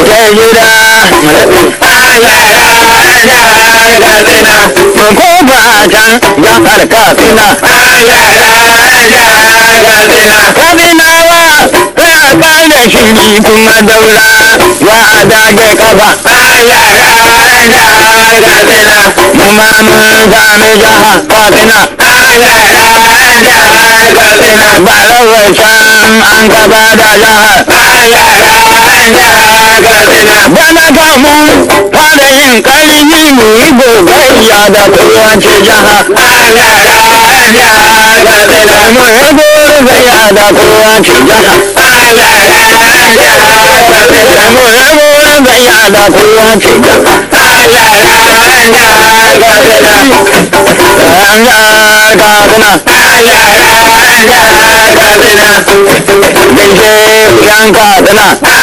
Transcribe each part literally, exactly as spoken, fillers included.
je gida mu koma can jihar Katsina. Katsinawa ya kare shiri kuma daura ya dage kafa. Mu ma mun sami jaha Katsina. Ba rawar can an gaba da jihar. Bana kamun fara yin ƙarfi mu yi gogayya da kowace jaha. Mu yi gogayya da kowace jaha. Mu yi gogayya da kowace jaha. Gaishe yan Katsina.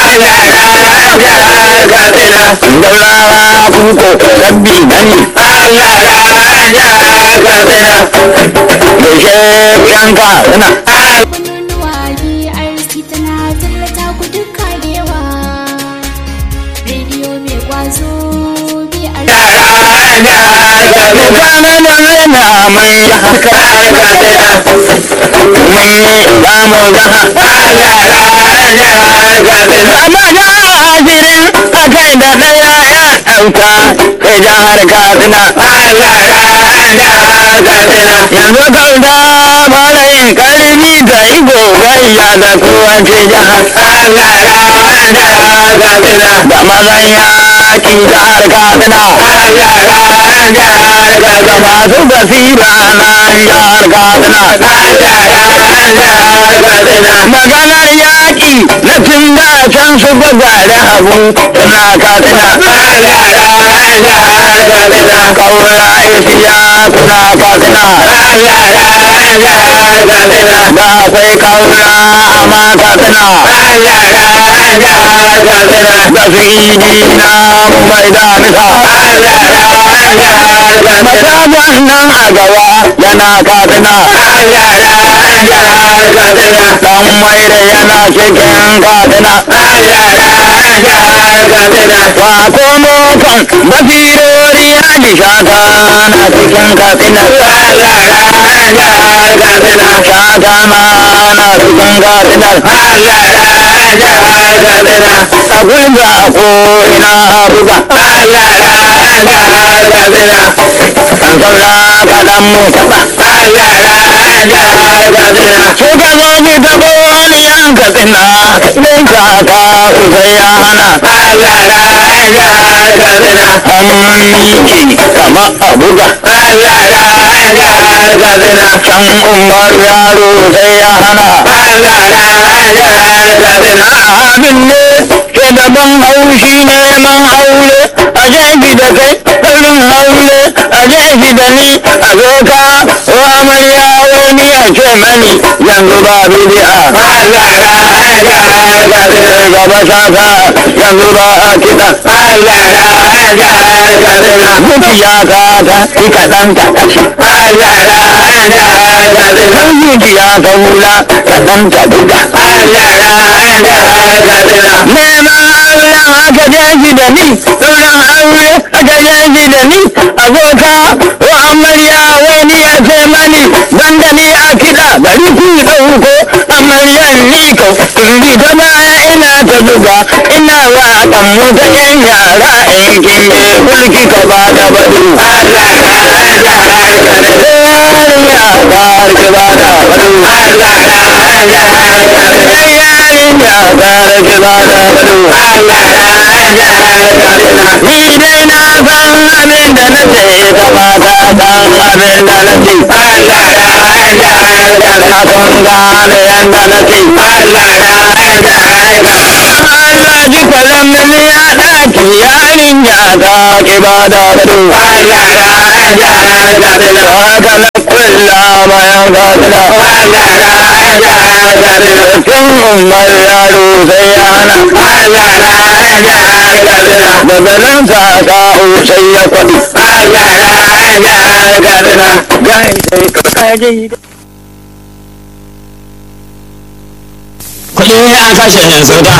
Daurawa kuko sabbi gani. Gaishe yan Katsina. Mutane da rena mai haka mai damu jaha. Sama ja asirin a kai da ɗaya ya ɗauka sai jihar Katsina. Yanzu kauta fara yin ƙarfi da yi gogayya da kowace jihar. Da mazan yaƙi jihar Katsina. Da masu basira na jihar Katsina. Maganar yaƙi na tun da can su gwagware hagu suna Katsina. Kaura isiya suna Katsina. Da akwai kaura amma Katsina. Da su idi na mai damisa. Mataban nan a gaba yana Katsina. Dan maida yana cikin Katsina. Wa komo kan basirori hadi shata na cikin Katsina. Shata ma na cikin Katsina. Abin da ko ina buga. Kan saura kaɗan mu taɓa. Suka zo ki taɓo wani yan Katsina. Idan kaka su sai ya hana. Hannunki kama a buga. Can umar yaro sai ya hana. Abin ne ke daban haushi neman aure. A jeji da kai ɗaurin haule. A jeji da ni a zo ka wa amarya wani a ce mani yanzu ba bidi'a. Gaba shafa yanzu ba a kiɗa. Zuciya ka ta yi kaɗan ta ƙashi. Kan zuciya ta hula kaɗan ta buga. Neman auren aka jeji da ni ɗaurin aure aka jeji da ni aboka wa amarya wani ya ce mani banda ni a kiɗa bari ku ɗauko amaryan ni ko in bi ta baya ina ta buga ina wa ɗan mutu ƴan yara aikin mai mulki ka ba da badu. Yarinya ba ki ba da badu. Yarinya ba ki ba da badu. Ni dai na san abin da na ce ta mata san abin da na ce. Na san gane yanda na ce. Allah ji kwalan mini ya ɗaki yarinya ta ki ba da badu. Haka na kulla bayan Katsina. Tun umar yaro sai ya hana. Daga nan ta sa'o sai ya kwaɗi. Kuɗi an kashe sauta.